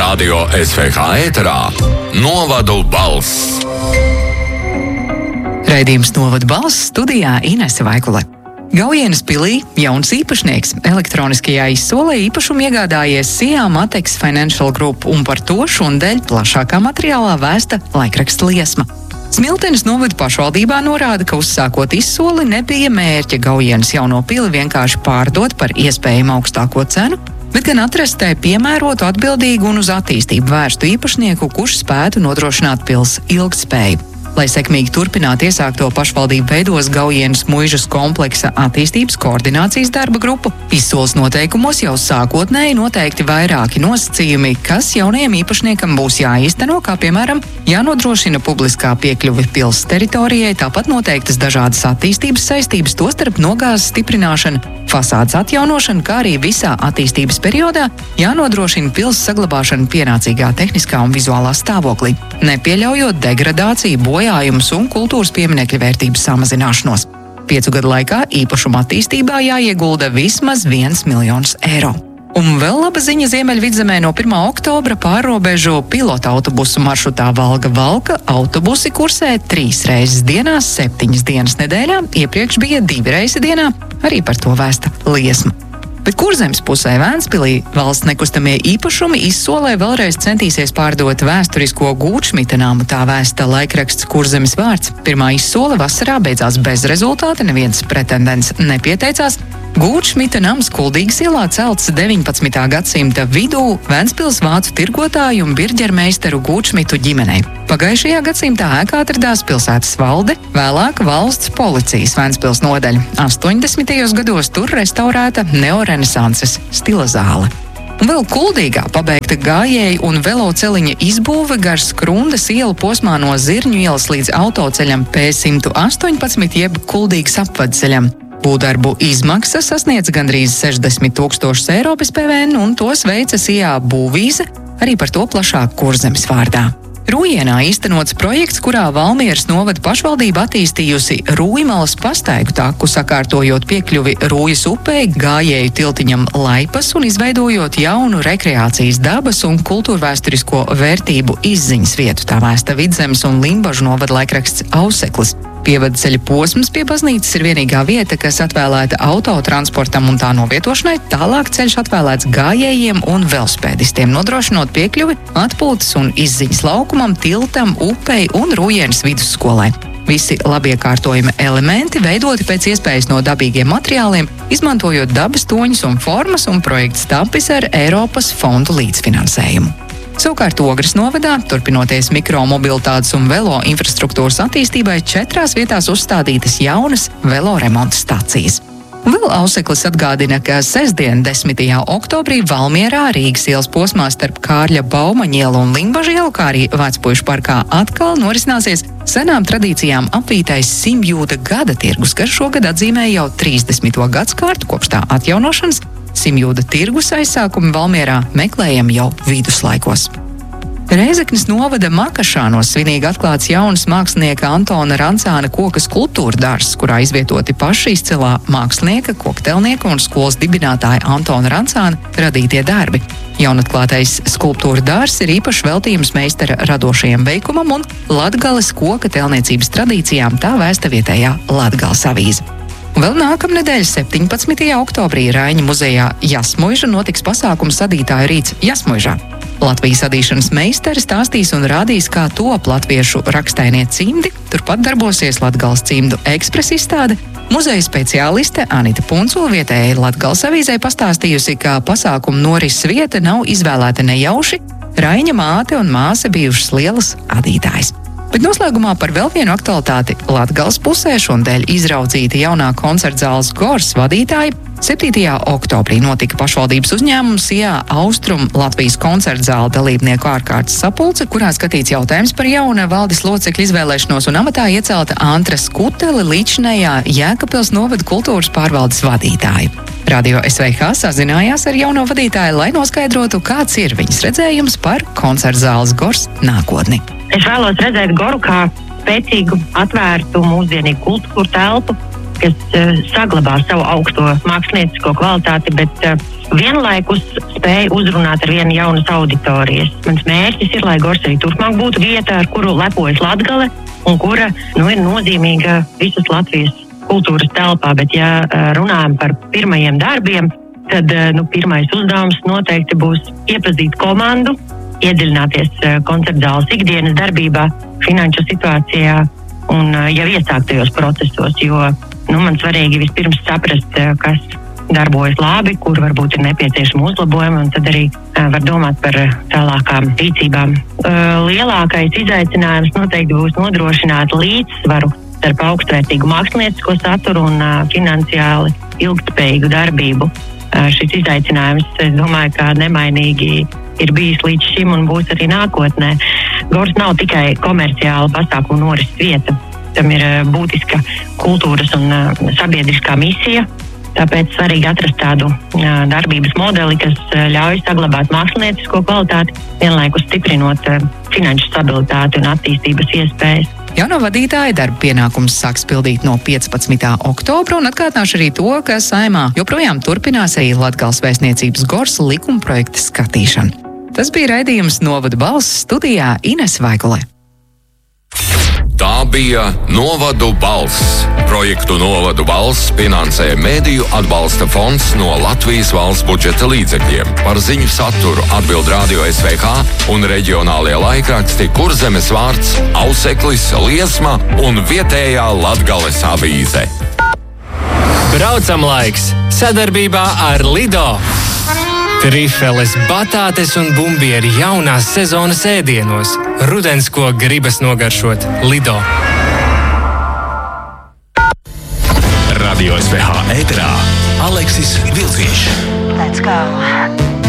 Radio SVH ēterā Novadu balss. Raidījums Novadu balss, studijā Inese Vaikule. Gaujienas pilī jauns īpašnieks elektroniskajā izsolē īpašumu iegādājies Sijā Matex Financial Group, un par to šundēļ plašākā materiālā vēsta laikraksta Liesma. Smiltenes novada pašvaldībā norāda, ka uzsākot izsoli nebija mērķa Gaujienas jauno pili vienkārši pārdot par iespējami augstāko cenu, bet gan atrast tai piemērotu, atbildīgu un uz attīstību vērstu īpašnieku, kurš spētu nodrošināt pils ilgtspēju. Lai sekmīgi turpinātu iesākto pašvaldību veidos Gaujienas muižas kompleksa attīstības koordinācijas darba grupu, izsoles noteikumos jau sākotnēji noteikti vairāki nosacījumi, kas jaunajam īpašniekam būs jāīsteno, kā piemēram jānodrošina publiskā piekļuve pils teritorijai, tāpat noteiktas dažādas attīstības saistības, tostarp nogāzes stiprināšana, fasādes atjaunošana, kā arī visā attīstības periodā jānodrošina pils saglabāšana pienācīgā tehniskā un vizuālā stāvoklī, nepieļaujot degradāciju, bojājumus un kultūras pieminekļa vērtības samazināšanos. 5 gadu laikā īpašuma attīstībā jāiegulda vismaz 1 miljons eiro. Un vēl laba ziņa Ziemeļvidzemē no 1. oktobra pārrobežu pilota autobusu maršrutā Valga-Valka autobusi kursē 3 reizes dienā, 7 dienas nedēļā, iepriekš bija 2 reizes dienā, arī par to vēsta Liesma. Bet Kurzemes pusē Vēnspilī valsts nekustamie īpašumi izsolē vēlreiz centīsies pārdot vēsturisko Gūčmita namu, tā vēsta laikraksts Kurzemes vārds. Pirmā izsole vasarā beidzās bez rezultāta, neviens pretendents nepieteicās. Gūčmita nams Kuldīgas ielā celts 19. gadsimta vidū Vēnspils vācu tirgotāju un birģermeisteru Gūčmitu ģimenei. Pagājušajā gadsimtā ēkā atradās pilsētas valde, vēlāk valsts policijas Vēnspils nodaļa. 80. gados tur restaurēta neorenesanses stila zāle. Un vēl Kuldīgā pabeigta gājēju un veloceliņa izbūve gar Skrundas ielu posmā no Zirņu ielas līdz autoceļam P118 jeb Kuldīgas apvedceļam. Būvdarbu izmaksas sasniedz gandrīz 60 000 eiro bez PVN, un tos veica Sijā būvīze, arī par to plašāk Kurzemes vārdā. Rūjienā īstenots projekts, kurā Valmieras novada pašvaldība attīstījusi Rūjmalas pastaigu taku, sakārtojot piekļuvi Rūjas upei, gājēju tiltiņam Laipas un izveidojot jaunu rekreācijas dabas un kultūrvēsturisko vērtību izziņas vietu, tā vēsta Vidzemes un Limbažu novada laikraksts Auseklis. Pievadceļa posms pie baznīcas ir vienīgā vieta, kas atvēlēta autotransportam un tā novietošanai, tālāk ceļš atvēlēts gājējiem un velosipēdistiem, nodrošinot piekļuvi atpūtas un izziņas laukumam, tiltam, upei un Rūjienas vidusskolai. Visi labiekārtojumi elementi veidoti pēc iespējas no dabīgiem materiāliem, izmantojot dabas toņus un formas, un projekts tapis ar Eiropas fondu līdzfinansējumu. Savukārt Ogres novadā, turpinoties mikromobilitātes un velo infrastruktūras attīstībai, 4 vietās uzstādītas jaunas velo remonta stacijas. Un vēl Auseklis atgādina, ka sestdien 10. oktobrī Valmierā Rīgas ielas posmā starp Kārļa Baumaņa ielu un Limbažu ielu, kā arī Vecpuišu parkā atkal norisināsies senām tradīcijām apvītais Simjūda gada tirgus, kas šogad atzīmē jau 30. gadskārtu kopš tā atjaunošanas. Simjūda tirgus aizsākumi Valmierā meklējam jau viduslaikos. Rēzeknes novada Makašānos svinīgi atklāts jauns mākslinieka Antona Rancāna koka skulptūra dārzs, kurā izvietoti paši izcilā mākslinieka, koktelnieka un skolas dibinātāja Antona Rancāna radītie darbi. Jaunatklātais skulptūra dārzs ir īpašs veltījums meistara radošajam veikumam un Latgales koka telniecības tradīcijām, tā vēsta vietējā Latgales avīze. Vēl nākamnedēļ 17. oktobrī Raiņa muzejā Jasmuiža notiks pasākums Sadītāju rīts Jasmuižā. Latvijas adīšanas meistari stāstīs un rādīs, kā top latviešu rakstainie cimdi, turpat darbosies Latgales cimdu ekspresa izstāde. Muzeja speciāliste Anita Puncula vietējai Latgales avīzei pastāstījusi, ka pasākuma norises vieta nav izvēlēta nejauši, Raiņa māte un māsa bijušas lielas adītājas. Bet noslēgumā par vēl vienu aktualitāti Latgales pusē šodien izraudzīta jaunā koncertzāles Gors vadītāja. 7. oktobrī notika pašvaldības uzņēmums Sijā Austrum Latvijas koncertzāle dalībnieku ārkārtas sapulce, kurā skatīts jautājums par jauna valdes locekļu izvēlēšanos un amatā iecelta Antra Skutele līdzinējā Jēkabpils novada kultūras pārvaldes vadītāju. Radio SVH sazinājās ar jauno vadītāju, lai noskaidrotu, kāds ir viņas redzējums par koncertzāles Gors nākotni. Es vēlos redzēt Goru kā spēcīgu, atvērtu, mūsdienīgu kultūru telpu, kas saglabā savu augsto māksliniecisko kvalitāti, bet vienlaikus spēju uzrunāt ar vienu jaunas auditorijas. Mans mērķis ir, lai Gors arī turpmāk būtu vieta, ar kuru lepojas Latgale un kura ir nozīmīga visas Latvijas kultūras telpā. Bet, ja runājam par pirmajiem darbiem, tad pirmais uzdevums noteikti būs iepazīt komandu, iedziļināties koncertzāles ikdienas darbībā, finanšu situācijā un jau iesāktajos procesos, jo man svarīgi vispirms saprast, kas darbojas labi, kur varbūt ir nepieciešama uzlabojuma, un tad arī var domāt par tālākām rīcībām. Lielākais izaicinājums noteikti būs nodrošināt līdzsvaru starp augstvērtīgu māksliniecisko saturu un finansiāli ilgtspējīgu darbību. Šis izaicinājums, es domāju, ka nemainīgi ir bijis līdz šim un būs arī nākotnē. Gors nav tikai komerciāla pasākuma norises vieta. Tam ir būtiska kultūras un sabiedriskā misija. Tāpēc svarīgi atrast tādu darbības modeli, kas ļauj saglabāt māksliniecisko kvalitāti, vienlaikus stiprinot finanšu stabilitāti un attīstības iespējas. Jauno vadītāja darba pienākums sāks pildīt no 15. oktobra, un atgādināšu arī to, ka Saeimā joprojām turpinās arī Latgales vēstniecības Gors likumprojekta skatīšana. Tas bija raidījums Novadu balss, studijā Inese Vaigule. Tā bija Novadu balss. Projektu Novadu balss finansē Mediju atbalsta fonds no Latvijas valsts budžeta līdzekļiem. Par ziņu saturu atbild Radio SVH un reģionālie laikraksti Kurzemes vārds, Auseklis, Liesma un vietējā Latgales avīze. Braucam laiks sadarbībā ar Lido. Trifeles, batātes un bumbieri jaunās sezonas ēdienos. Rudens, ko gribas nogaršot. Lido. Radio SVH ēterā Aleksis Vilciņš. Let's go.